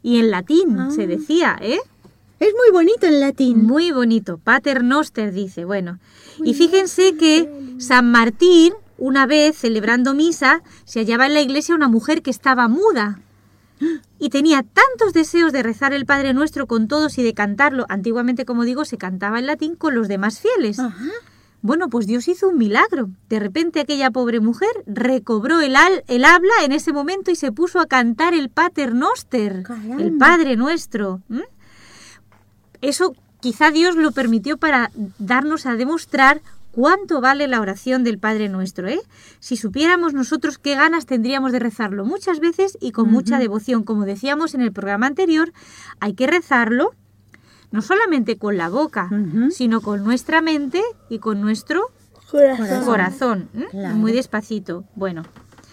Y en latín se decía, ¿eh? Es muy bonito en latín. Muy bonito. Pater Noster dice, bueno. Y fíjense que San Martín, una vez celebrando misa, se hallaba en la iglesia una mujer que estaba muda. Y tenía tantos deseos de rezar el Padre Nuestro con todos y de cantarlo. Antiguamente, como digo, se cantaba en latín con los demás fieles. Ajá. Bueno, pues Dios hizo un milagro. De repente aquella pobre mujer recobró el habla en ese momento y se puso a cantar el Pater Noster, Caramba. el Padre Nuestro. Eso quizá Dios lo permitió para darnos a demostrar cuánto vale la oración del Padre Nuestro, ¿eh? Si supiéramos nosotros qué ganas tendríamos de rezarlo muchas veces y con mucha devoción. Como decíamos en el programa anterior, hay que rezarlo no solamente con la boca, sino con nuestra mente y con nuestro corazón. Claro. Muy despacito. Bueno,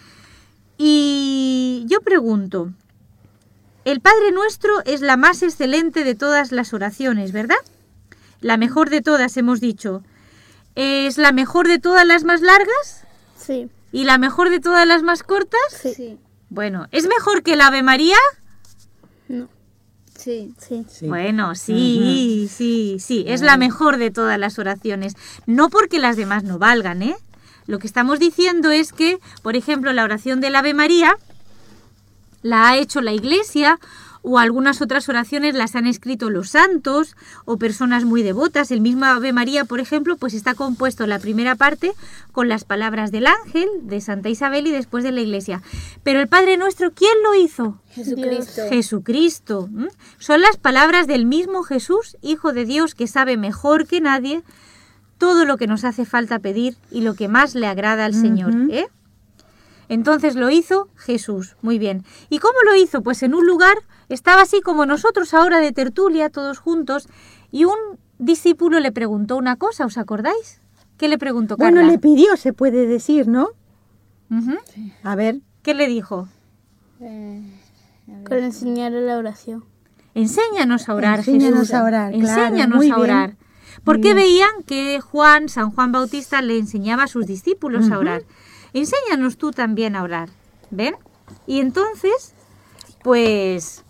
y yo pregunto, el Padre Nuestro es la más excelente de todas las oraciones, ¿verdad? La mejor de todas, hemos dicho. ¿Es la mejor de todas las más largas? Sí. ¿Y la mejor de todas las más cortas? Sí. Bueno, ¿es mejor que el Ave María? No. Sí. Sí. Sí. Bueno, sí, sí, es la mejor de todas las oraciones. No porque las demás no valgan, ¿eh? Lo que estamos diciendo es que, por ejemplo, la oración del Ave María la ha hecho la Iglesia, o algunas otras oraciones las han escrito los santos o personas muy devotas. El mismo Ave María, por ejemplo, pues está compuesto la primera parte con las palabras del ángel, de Santa Isabel y después de la Iglesia. Pero el Padre Nuestro, ¿quién lo hizo? Jesucristo. Jesucristo. Son las palabras del mismo Jesús, Hijo de Dios, que sabe mejor que nadie todo lo que nos hace falta pedir y lo que más le agrada al Señor, ¿eh? Entonces lo hizo Jesús. Muy bien. ¿Y cómo lo hizo? Pues en un lugar, estaba así como nosotros ahora de tertulia, todos juntos, y un discípulo le preguntó una cosa, ¿os acordáis? ¿Qué le preguntó, Carla? Bueno, le pidió, se puede decir, ¿no? Ujú. A ver. ¿Qué le dijo? Para enseñarle la oración. Enséñanos a orar, Enséñanos Jesús. a orar, claro, Enséñanos muy a bien. orar. Porque veían que San Juan Bautista le enseñaba a sus discípulos a orar. Enséñanos tú también a orar, ¿ven? Y entonces, pues,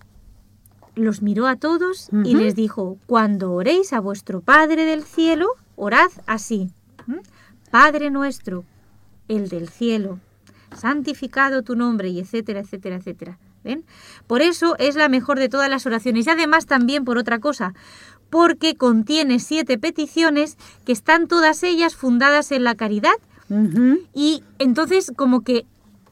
los miró a todos y les dijo, cuando oréis a vuestro Padre del cielo, orad así. Padre nuestro, el del cielo, santificado tu nombre, y etcétera, etcétera, etcétera. ¿Ven? Por eso es la mejor de todas las oraciones. Y además también por otra cosa, porque contiene 7 peticiones que están todas ellas fundadas en la caridad. Y entonces como que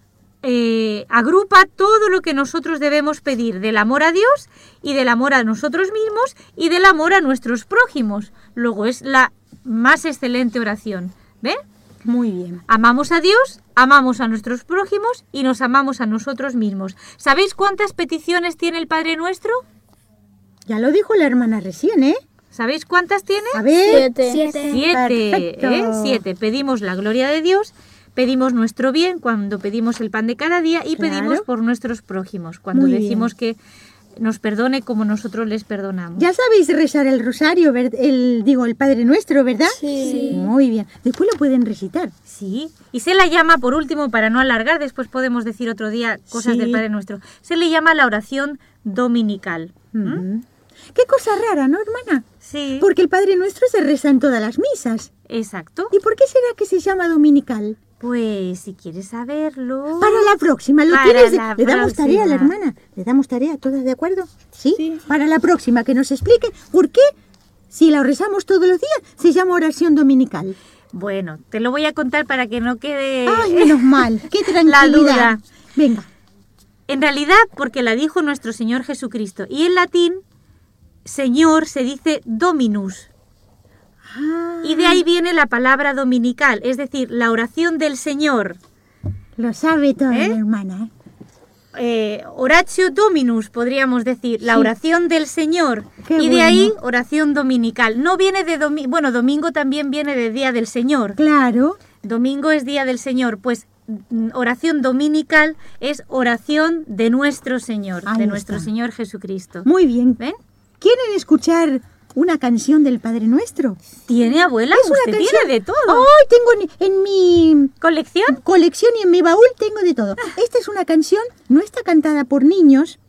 agrupa todo lo que nosotros debemos pedir del amor a Dios y del amor a nosotros mismos y del amor a nuestros prójimos. Luego es la más excelente oración. ¿Ven? Muy bien. Amamos a Dios, amamos a nuestros prójimos y nos amamos a nosotros mismos. ¿Sabéis cuántas peticiones tiene el Padre Nuestro? Ya lo dijo la hermana recién, ¿eh? ¿Sabéis cuántas tiene? A ver. 7. 7. Perfecto. 7. Pedimos la gloria de Dios, pedimos nuestro bien cuando pedimos el pan de cada día y Claro. pedimos por nuestros prójimos, cuando Muy decimos que nos perdone como nosotros les perdonamos. Ya sabéis rezar el rosario, el Padre Nuestro, ¿verdad? Sí. Muy bien. Después lo pueden recitar. Sí, y se la llama, por último, para no alargar, después podemos decir otro día cosas Sí. del Padre Nuestro, se le llama la oración dominical. Qué cosa rara, ¿no, hermana? Sí, Porque el Padre Nuestro se reza en todas las misas. exacto. ¿Y por qué será que se llama dominical? Pues si quieres saberlo... Para la próxima, Para tienes. la Le damos tarea a la próxima. hermana. Le damos tarea, ¿todas de acuerdo? ¿Sí? Para la próxima, que nos explique por qué, si la rezamos todos los días, se llama oración dominical. Bueno, te lo voy a contar para que no quede... Ay, menos mal. Qué tranquilidad. La duda. Venga. En realidad, porque la dijo nuestro Señor Jesucristo. Y en latín, Señor se dice Dominus. Y de ahí viene la palabra dominical, es decir, la oración del Señor. Lo sabe toda ¿Eh? la hermana. Oratio Dominus, podríamos decir, la Sí. oración del Señor. Qué Y de bueno. ahí, oración dominical. No viene de domingo, bueno, domingo también viene de Día del Señor. Claro. Domingo es Día del Señor, pues oración dominical es oración de nuestro Señor, Ahí de nuestro está. Señor Jesucristo. Muy bien. ¿Ven? ¿Quieren escuchar una canción del Padre Nuestro? ¿Tiene, abuela? Es una Usted canción. tiene de todo. ¡Ay! Tengo en mi ¿Colección? colección y en mi baúl tengo de todo. Esta es una canción, no está cantada por niños,